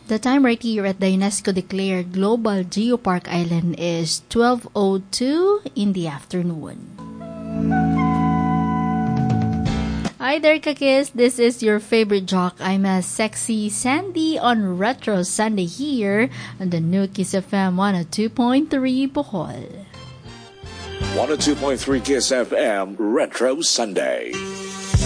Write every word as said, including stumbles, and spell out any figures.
The time right here at the UNESCO-declared Global Geopark Island is twelve oh two in the afternoon. Hi there, Kakis. This is your favorite jock. I'm a sexy Sandy on Retro Sunday here on the new Kiss F M one oh two point three Bohol. one oh two point three Kiss F M Retro Sunday.